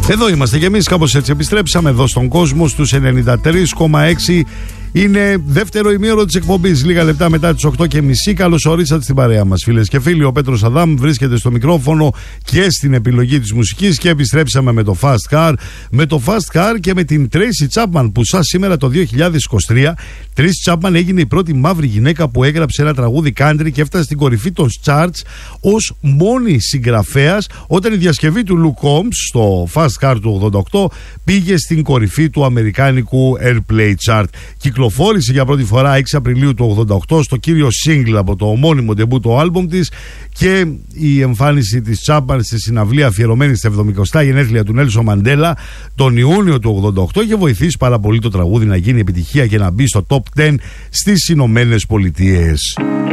Εδώ είμαστε και εμείς, κάπως έτσι επιστρέψαμε εδώ στον κόσμο στους 93,6. Είναι δεύτερο ημίωρο της εκπομπής, λίγα λεπτά μετά τις 8:30. Καλώς ορίσατε στην παρέα μας, φίλες και φίλοι. Ο Πέτρος Αδάμ βρίσκεται στο μικρόφωνο και στην επιλογή της μουσικής και επιστρέψαμε με το Fast Car. Με το Fast Car και με την Tracy Chapman, που σαν σήμερα το 2023 Tracy Chapman έγινε η πρώτη μαύρη γυναίκα που έγραψε ένα τραγούδι country και έφτασε στην κορυφή των charts ως μόνη συγγραφέας, όταν η διασκευή του Luke Combs στο Fast Car του 88 πήγε στην κορυφή του αμερικάνικου Airplay Chart. Κυκλοφόρησε για πρώτη φορά 6 Απριλίου του 88 στο κύριο single από το ομώνυμο ντεμπούτο άλμπουμ της, και η εμφάνιση της Chapman στη συναυλία αφιερωμένη στα 70 γενέθλια του Νέλσον Μαντέλα τον Ιούνιο του 88 είχε βοηθήσει πάρα πολύ το τραγούδι να γίνει επιτυχία και να μπει στο top 10 στις Ηνωμένες Πολιτείες.